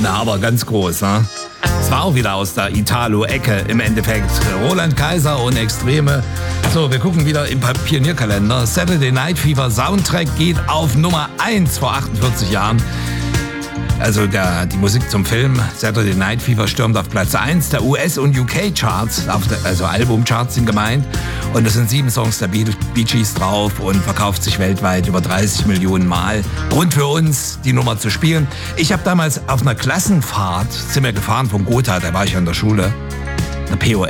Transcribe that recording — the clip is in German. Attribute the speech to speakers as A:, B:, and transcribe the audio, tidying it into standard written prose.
A: Na, aber ganz groß, ne? Es war auch wieder aus der Italo-Ecke im Endeffekt. Roland Kaiser und Extreme. So, wir gucken wieder im Pionierkalender. Saturday Night Fever Soundtrack geht auf Nummer 1 vor 48 Jahren. Also die Musik zum Film Saturday Night Fever stürmt auf Platz 1 der US- und UK-Charts, also Albumcharts sind gemeint. Und es sind 7 Songs der Bee Gees drauf und verkauft sich weltweit über 30 Millionen Mal. Grund für uns, die Nummer zu spielen. Ich habe damals auf einer Klassenfahrt, sind wir gefahren von Gotha, da war ich an der Schule, eine POS.